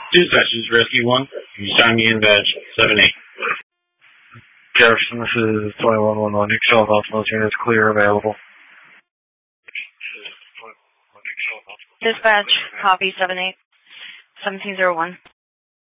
Dispatches, Rescue 1. You sign me in badge 7-8. Jefferson, this is 2111. Excel Baltimore units clear, available. Dispatch, copy 7-8. 1701.